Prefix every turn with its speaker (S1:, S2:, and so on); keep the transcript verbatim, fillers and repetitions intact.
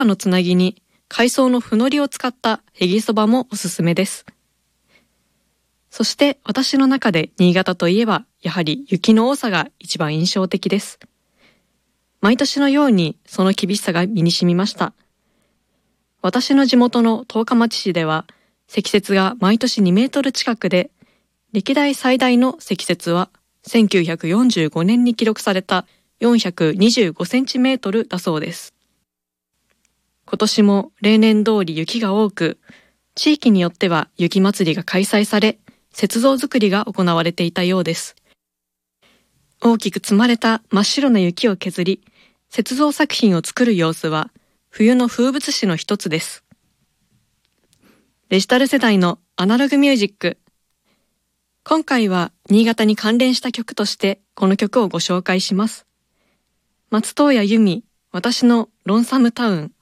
S1: のつなぎに海藻のふのりを使ったへぎそばもおすすめです。そして私の中で新潟といえばやはり雪の多さが一番印象的です。毎年のようにその厳しさが身に染みました。私の地元の十日町市では積雪が毎年にメートル近くで、歴代最大の積雪はせんきゅうひゃくよんじゅうごねんに記録されたよんひゃくにじゅうごセンチメートルだそうです。今年も例年通り雪が多く、地域によっては雪祭りが開催され、雪像作りが行われていたようです。大きく積まれた真っ白な雪を削り、雪像作品を作る様子は冬の風物詩の一つです。デジタル世代のアナログミュージック。今回は新潟に関連した曲としてこの曲をご紹介します。松任谷由実、私のロンサムタウン。